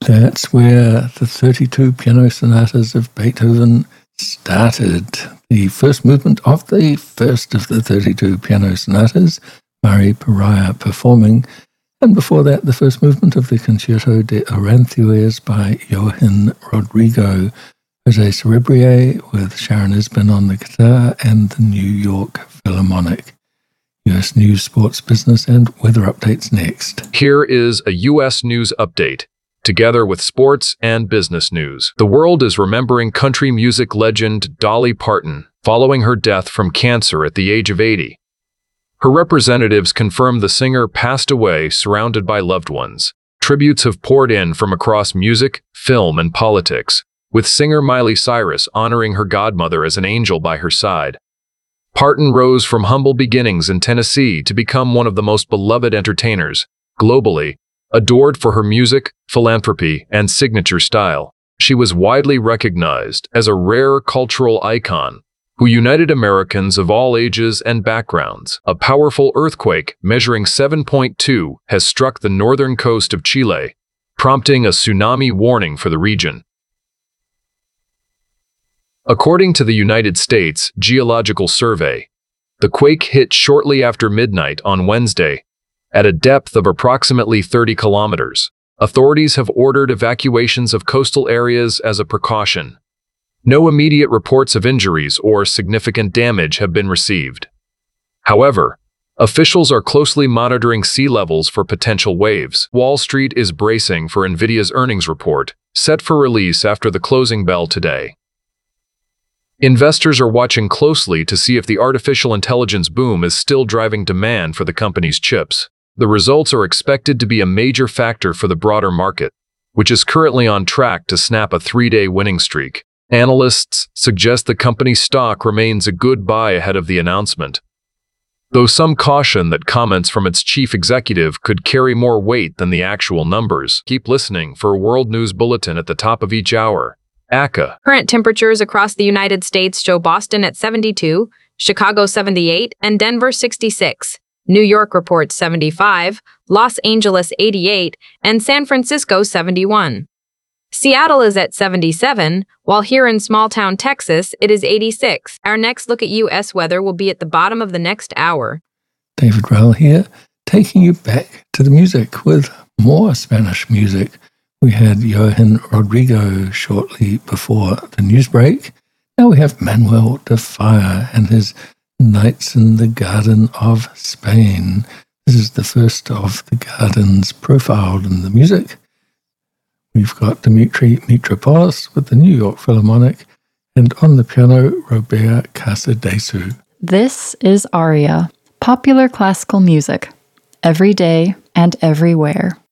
That's where the 32 piano sonatas of Beethoven started. The first movement of the first of the 32 piano sonatas, Mari Pariah performing, and before that, the first movement of the Concerto de Aranjuez by Johann Rodrigo, Jose Cerebrier with Sharon Isbin on the guitar, and the New York Philharmonic. U.S. news, sports, business, and weather updates next. Here is a U.S. news update, together with sports and business news. The world is remembering country music legend Dolly Parton, following her death from cancer at the age of 80. Her representatives confirmed the singer passed away surrounded by loved ones. Tributes have poured in from across music, film, and politics, with singer Miley Cyrus honoring her godmother as an angel by her side. Parton rose from humble beginnings in Tennessee to become one of the most beloved entertainers globally, adored for her music, philanthropy, and signature style. She was widely recognized as a rare cultural icon who united Americans of all ages and backgrounds. A powerful earthquake measuring 7.2 has struck the northern coast of Chile, prompting a tsunami warning for the region. According to the United States Geological Survey, the quake hit shortly after midnight on Wednesday, at a depth of approximately 30 kilometers. Authorities have ordered evacuations of coastal areas as a precaution. No immediate reports of injuries or significant damage have been received. However, officials are closely monitoring sea levels for potential waves. Wall Street is bracing for NVIDIA's earnings report, set for release after the closing bell today. Investors are watching closely to see if the artificial intelligence boom is still driving demand for the company's chips. The results are expected to be a major factor for the broader market, which is currently on track to snap a 3-day winning streak. Analysts suggest the company's stock remains a good buy ahead of the announcement, though some caution that comments from its chief executive could carry more weight than the actual numbers. Keep listening for a World News Bulletin at the top of each hour. ACA. Current temperatures across the United States show Boston at 72, Chicago 78, and Denver 66. New York reports 75, Los Angeles 88, and San Francisco 71. Seattle is at 77, while here in small-town Texas, it is 86. Our next look at U.S. weather will be at the bottom of the next hour. David Rowell here, taking you back to the music with more Spanish music. We had Johann Rodrigo shortly before the news break. Now we have Manuel de Falla and his Nights in the Garden of Spain. This is the first of the gardens profiled in the music. We've got Dimitri Mitropoulos with the New York Philharmonic, and on the piano, Robert Casadesu. This is Aria, popular classical music, every day and everywhere.